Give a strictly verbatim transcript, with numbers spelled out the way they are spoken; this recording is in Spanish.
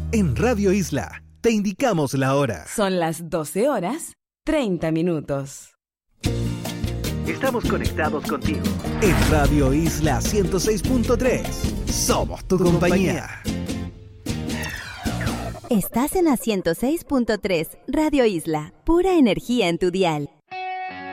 En Radio Isla, te indicamos la hora. Son las doce horas, treinta minutos. Estamos conectados contigo. En Radio Isla ciento seis punto tres. Somos tu compañía. Estás en la ciento seis punto tres, Radio Isla. Pura energía en tu dial.